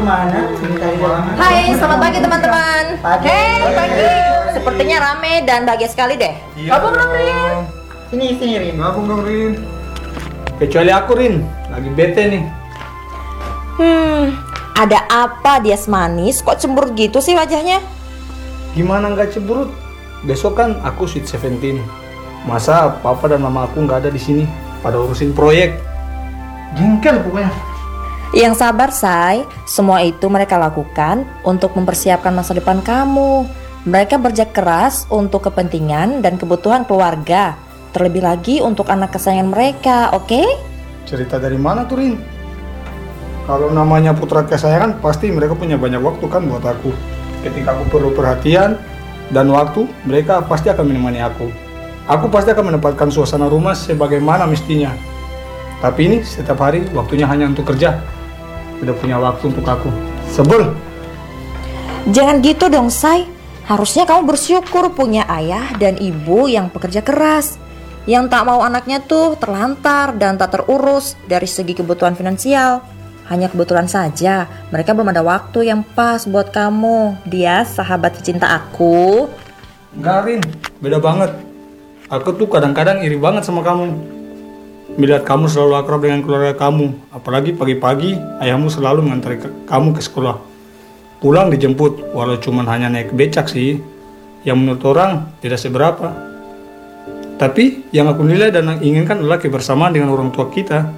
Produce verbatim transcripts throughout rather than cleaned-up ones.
kemana? Minta uang. Hai, selamat pagi teman-teman. Pagi. Hei, pagi. Sepertinya rame dan bahagia sekali deh. Iya Gabung dong, Rin. Sini, sini Rin. Gabung dong Rin. Kecuali aku Rin, lagi bete nih. Hmm, ada apa dia manis? Kok cemberut gitu sih wajahnya? Gimana nggak cemberut? Besok kan aku sweet seventeen. Masa papa dan mama aku nggak ada di sini pada urusin proyek. Jengkel pokoknya. Yang sabar, Say. Semua itu mereka lakukan untuk mempersiapkan masa depan kamu. Mereka bekerja keras untuk kepentingan dan kebutuhan keluarga. Terlebih lagi untuk anak kesayangan mereka, oke? Okay? Cerita dari mana tuh Rin? Kalau namanya putra kesayangan pasti mereka punya banyak waktu kan buat aku. Ketika aku perlu perhatian dan waktu, mereka pasti akan menemani aku. Aku pasti akan mendapatkan suasana rumah sebagaimana mestinya. Tapi ini setiap hari waktunya hanya untuk kerja. Udah punya waktu untuk aku. Sebel. Jangan gitu dong, Say. Harusnya kamu bersyukur punya ayah dan ibu yang pekerja keras, yang tak mau anaknya tuh terlantar dan tak terurus dari segi kebutuhan finansial. Hanya kebetulan saja mereka belum ada waktu yang pas buat kamu. Dia sahabat tercinta aku. Enggak Rin, beda banget. Aku tuh kadang-kadang iri banget sama kamu. Melihat kamu selalu akrab dengan keluarga kamu. Apalagi pagi-pagi ayahmu selalu mengantar kamu ke sekolah. Pulang dijemput, walau cuma hanya naik becak sih. Yang menurut orang tidak seberapa. Tapi yang aku nilai dan inginkan adalah kebersamaan dengan orang tua kita.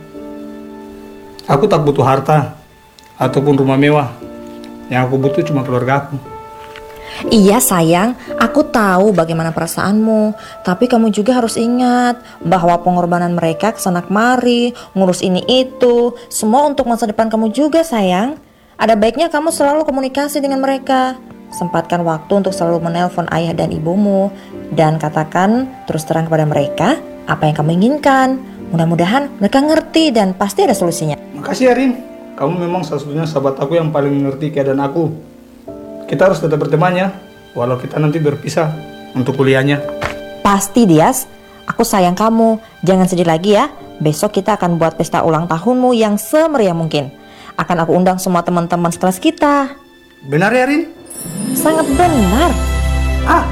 Aku tak butuh harta ataupun rumah mewah. Yang aku butuh cuma keluarga aku. Iya sayang, aku tahu bagaimana perasaanmu. Tapi kamu juga harus ingat bahwa pengorbanan mereka kesana kemari, ngurus ini itu, semua untuk masa depan kamu juga sayang. Ada baiknya kamu selalu komunikasi dengan mereka. Sempatkan waktu untuk selalu menelpon ayah dan ibumu. Dan katakan terus terang kepada mereka apa yang kamu inginkan. Mudah-mudahan mereka ngerti dan pasti ada solusinya. Makasih ya Rin, kamu memang satu-satunya sahabat aku yang paling mengerti keadaan aku. Kita harus tetap berteman ya, walau kita nanti berpisah untuk kuliahnya. Pasti Dias, aku sayang kamu. Jangan sedih lagi ya. Besok kita akan buat pesta ulang tahunmu yang semeriah mungkin. Akan aku undang semua teman-teman sekelas kita. Benar ya Rin? Sangat benar.